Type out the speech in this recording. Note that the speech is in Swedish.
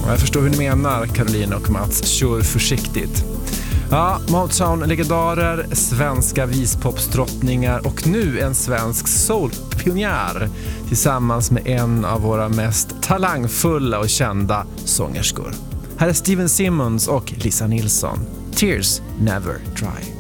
Jag förstår hur ni menar, Caroline och Mats. Kör försiktigt. Ja, Motown-legendarer, svenska vispopsdrottningar och nu en svensk soulpionjär tillsammans med en av våra mest talangfulla och kända sångerskor. Här är Steven Simmons och Lisa Nilsson. Tears Never Dry.